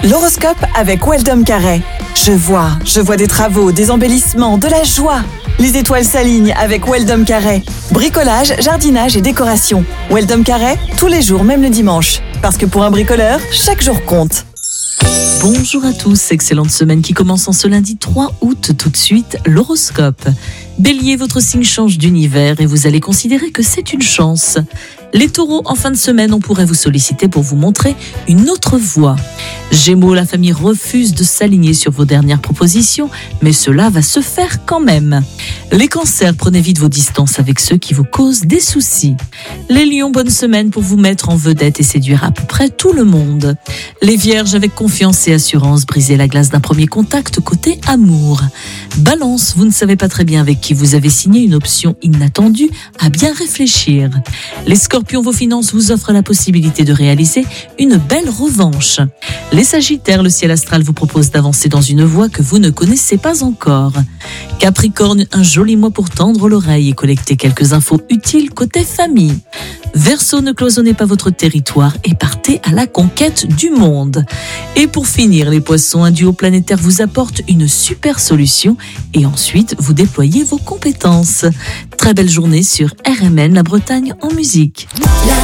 L'horoscope avec Weldom Carré. Je vois des travaux, des embellissements, de la joie. Les étoiles s'alignent avec Weldom Carré. Bricolage, jardinage et décoration. Weldom Carré, tous les jours, même le dimanche. Parce que pour un bricoleur, chaque jour compte. Bonjour à tous, excellente semaine qui commence en ce lundi 3 août. Tout de suite, l'horoscope. Bélier, votre signe change d'univers et vous allez considérer que c'est une chance. Les taureaux, en fin de semaine, on pourrait vous solliciter pour vous montrer une autre voie. Gémeaux, la famille refuse de s'aligner sur vos dernières propositions, mais cela va se faire quand même. Les cancers, prenez vite vos distances avec ceux qui vous causent des soucis. Les lions, bonne semaine pour vous mettre en vedette et séduire à peu près tout le monde. Les vierges, avec confiance et assurance, brisez la glace d'un premier contact côté amour. Balance, vous ne savez pas très bien avec qui vous avez signé une option inattendue, à bien réfléchir. Les scorpions, vos finances vous offrent la possibilité de réaliser une belle revanche. Les sagittaires, le ciel astral vous propose d'avancer dans une voie que vous ne connaissez pas encore. Capricorne, un joli mois pour tendre l'oreille et collecter quelques infos utiles côté famille. Verseau, ne cloisonnez pas votre territoire et partez à la conquête du monde. Et pour finir, les poissons, un duo planétaire vous apporte une super solution et ensuite vous déployez vos compétences. Très belle journée sur RMN, la Bretagne en musique.